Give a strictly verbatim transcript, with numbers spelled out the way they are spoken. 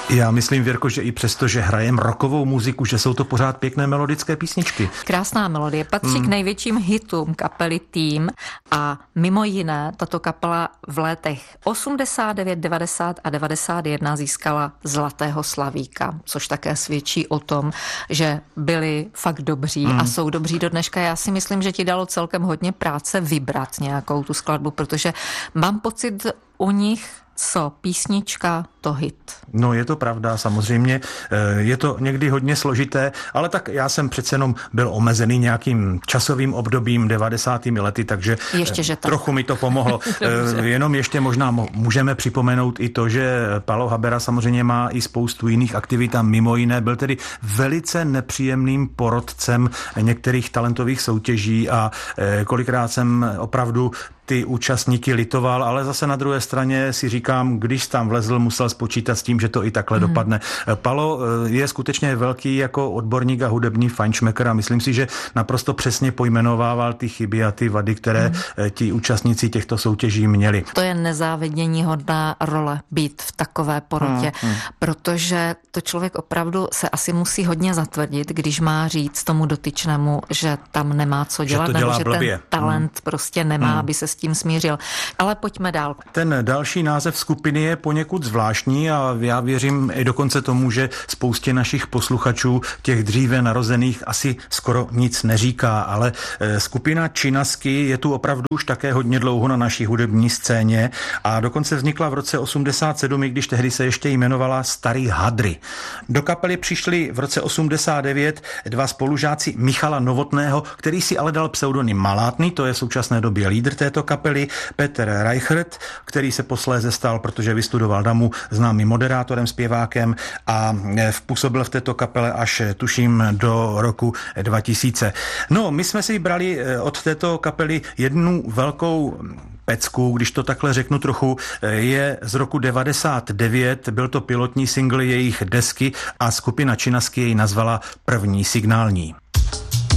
Já myslím, Věrko, že i přesto, že hrajem rockovou muziku, že jsou to pořád pěkné melodické písničky. Krásná melodie, patří hmm. k největším hitům kapely Tým a mimo jiné tato kapela v letech osmdesát devět, devadesát a devadesát jedna získala Zlatého slavíka, což také svědčí o tom, že byli fakt dobří hmm. a jsou dobří do dneška. Já si myslím, že ti dalo celkem hodně práce vybrat nějakou tu skladbu, protože mám pocit u nich, co písnička, to hit. No je to pravda, samozřejmě. Je to někdy hodně složité, ale tak já jsem přece jenom byl omezený nějakým časovým obdobím devadesátými lety, takže ještě, že tak. trochu mi to pomohlo. Jenom ještě možná můžeme připomenout i to, že Pálo Habera samozřejmě má i spoustu jiných aktivit a mimo jiné byl tedy velice nepříjemným porodcem některých talentových soutěží a kolikrát jsem opravdu ty účastníky litoval, ale zase na druhé straně si říkám, když tam vlezl, musel spočítat s tím, že to i takhle hmm. dopadne. Palo je skutečně velký jako odborník a hudební fajnšmekr a myslím si, že naprosto přesně pojmenovával ty chyby a ty vady, které hmm. ti účastníci těchto soutěží měli. To je nezávidění hodná role být v takové porotě, hmm. protože to člověk opravdu se asi musí hodně zatvrdit, když má říct tomu dotyčnému, že tam nemá co dělat, že to nebo že blbě. ten talent hmm. prostě nemá, hmm. aby se s tím smířil. Ale pojďme dál. Ten další název skupiny je poněkud zvláštní a já věřím i dokonce tomu, že spoustě našich posluchačů, těch dříve narozených, asi skoro nic neříká, ale skupina Činasky je tu opravdu už také hodně dlouho na naší hudební scéně a dokonce vznikla v roce osmdesát sedm, i když tehdy se ještě jmenovala Starý hadry. Do kapely přišli v roce osmdesát devět dva spolužáci Michala Novotného, který si ale dal pseudonym Malátný, to je v současné době lídr této kapely, Petr Reichert, který se posléze stal, protože vystudoval Damu, známým moderátorem, zpěvákem a působil v této kapele až tuším do roku dva tisíce. No, my jsme si vybrali od této kapely jednu velkou pecku, když to takhle řeknu trochu, je z roku devadesát devět, byl to pilotní singl jejich desky a skupina Činasky jej nazvala První signální.